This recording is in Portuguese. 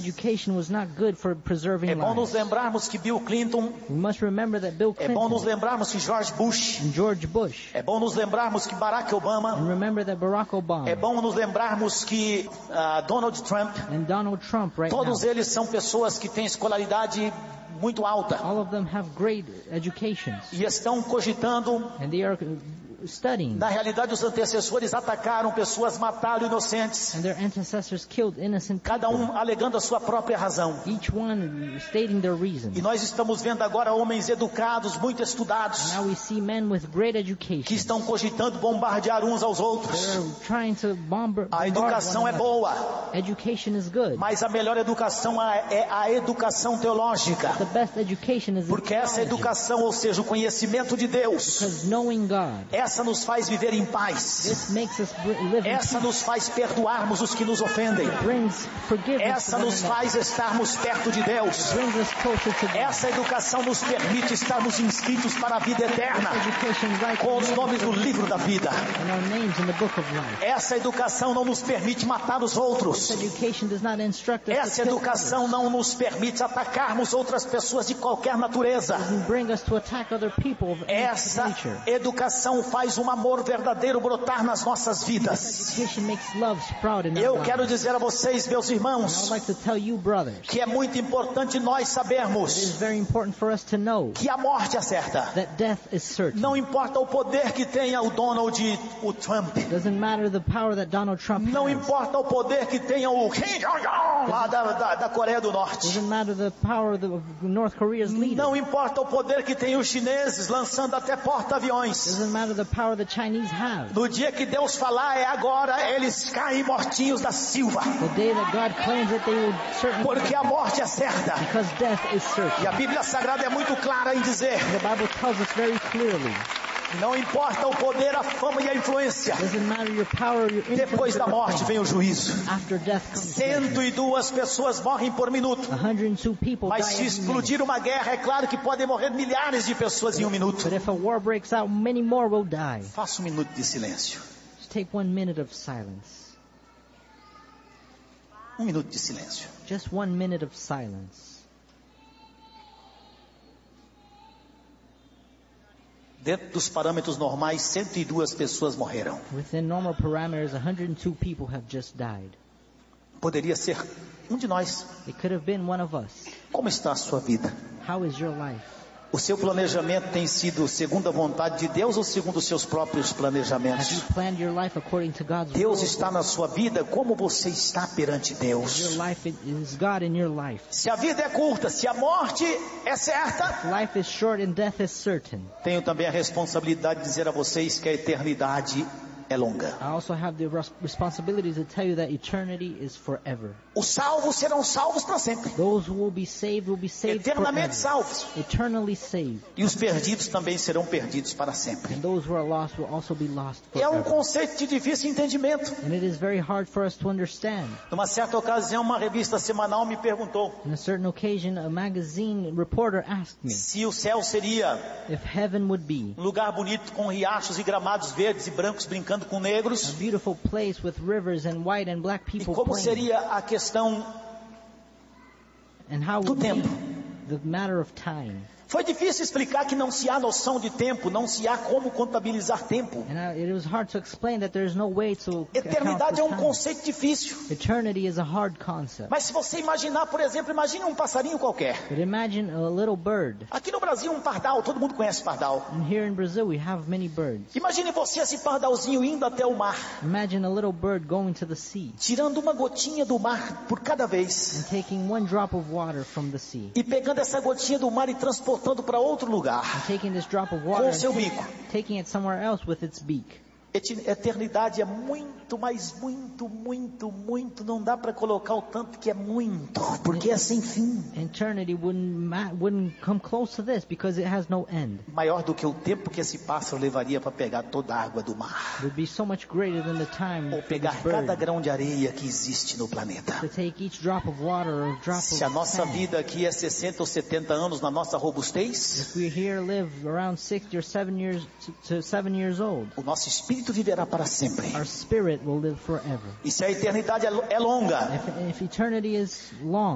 education was not good for preserving É bom nos lives. lembrarmos que Bill Clinton, We must remember that Bill é bom nos Clinton lembrarmos que George Bush, and George Bush, é bom nos lembrarmos que Barack and Obama, remember that Barack Obama é bom nos lembrarmos que Donald Trump, and Donald Trump right todos now, eles são pessoas que têm escolaridade muito alta all of them have great educations, e estão cogitando. and they are studying, Na realidade, os antecessores atacaram pessoas, mataram inocentes, and their ancestors killed innocent cada people, alegando a sua própria razão. each one stating their reason. E nós estamos vendo agora homens educados, muito estudados, Now we see men with great que education. estão cogitando bombardear uns aos outros. They're trying to bombard A educação one é another. boa, Education is good. mas a melhor educação é a educação teológica. The best education is Porque essa theology, educação, ou seja, o conhecimento de Deus, because knowing God, essa nos faz viver em paz. this makes us live in Essa peace, nos faz perdoarmos os que nos ofendem. brings forgiveness Essa to one nos another, faz estarmos perto de Deus. brings us closer to God. Essa educação nos permite estarmos inscritos para a vida eterna, Education writes com os nomes no livro da vida. and our names in the book of life. Essa educação não nos permite matar os outros. Education does not instruct us Essa to kill educação não nos permite atacarmos outras pessoas de qualquer natureza. others and bring us to attack other people of Essa nature. educação faz um amor verdadeiro brotar nas nossas vidas. Education makes love sprout in our Eu lives. quero dizer a vocês, meus And I irmãos, would like to tell you, brothers, que é muito importante nós it is sabermos very important for us to know que a morte é certa. that death is certain. Não importa o poder que tenha o Donald e o Trump. Doesn't matter the power that Donald Trump Não has. importa o poder que tenha o Kim Jong-un lá da Coreia do Norte. Doesn't matter the power of North Korea's leader. Não importa o poder que tem os chineses lançando até porta-aviões. Doesn't matter the power the Chinese have. No dia que Deus falar é agora, eles caem mortinhos da Silva. The day that God claims that they will certainly, Porque a morte é certa. because death is certain. E a Bíblia Sagrada é muito clara em dizer, The Bible tells us very clearly. não importa o poder, a fama e a influência. Doesn't matter your power, your influence. Depois da or morte fame. vem o juízo. After death comes judgment. 102 pessoas morrem por minuto. 102 people Mas die se every minute. explodir uma guerra, é claro que podem morrer milhares de pessoas em um minuto. But if a war breaks out, many more will die. Faça um minuto de silêncio. Just take 1 minute of silence. Um minuto de silêncio. Just 1 minute of silence. Dentro dos parâmetros normais, 102 pessoas morreram. Within normal parameters, 102 people have just died. Poderia ser um de nós. It could have been one of us. Como está a sua vida? How is your life? O seu planejamento tem sido segundo a vontade de Deus ou segundo os seus próprios Have planejamentos? you planned your life according to God's Deus will? está na sua vida, como você está perante Your Deus? life is God in your life. Se a vida é curta, se a morte é certa, Life is short and death is certain. tenho também a responsabilidade de dizer a vocês que a eternidade é longa. I also have the responsibility to tell you that eternity is forever. Os salvos serão salvos para sempre, Those who will be saved eternamente forever. salvos. Eternally saved. E os perdidos também serão perdidos para sempre. And those who are lost will also be lost É um forever. conceito de difícil entendimento. And it is very hard for us to understand. Numa certa ocasião, uma revista semanal me perguntou On a certain occasion, a magazine reporter asked me se o céu seria if heaven would be um lugar bonito com riachos e gramados verdes e brancos brincando com a negros, beautiful place with rivers and white and black e people como playing. seria a questão And how do would be tempo. the matter of time. Foi difícil explicar que não se há noção de tempo, não se há como contabilizar tempo. And it was hard to explain that there is no way to account Eternidade é for um time. conceito difícil. Eternity is a hard concept. Mas se você imaginar, por exemplo, imagine um passarinho qualquer. But imagine a little bird. Aqui no Brasil, um pardal, todo mundo conhece pardal. And here in Brazil we have many birds. Imagine você, esse pardalzinho, indo até o mar, Imagine a little bird going to the sea tirando uma gotinha do mar por cada vez, and taking 1 drop of water from the sea. e pegando essa gotinha do mar e transportando para outro lugar. And taking this drop of Com water o seu and bico. taking it somewhere else with its beak. Eternidade é muito, mas muito, muito, muito. Não dá para colocar o tanto que é muito, porque é sem fim. Eternity wouldn't come close to this because it has no end. Maior do que o tempo que esse pássaro levaria para pegar toda a água do mar, It would be so much greater than the time ou for pegar this cada bird grão de areia que existe no planeta. to take each drop of water or drop Se a of nossa sand. vida aqui é 60 ou 70 anos na nossa robustez, If we here live around 60 or 7 years to 7 years old, o nosso espírito viverá para sempre. our spirit will live forever. E se a eternidade é longa, If eternity is long,